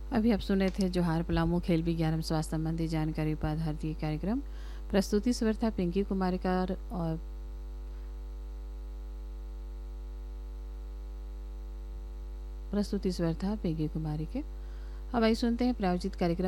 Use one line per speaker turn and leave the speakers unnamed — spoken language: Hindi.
अभी आप सुने थे जोहार पलामू खेल विज्ञान एवं स्वास्थ्य संबंधी जानकारी पर आधारित ये कार्यक्रम। प्रस्तुति स्वर था पिंकी कुमारी का और प्रस्तुति स्वर था पिंकी कुमारी के। अब आइए सुनते हैं प्रायोजित कार्यक्रम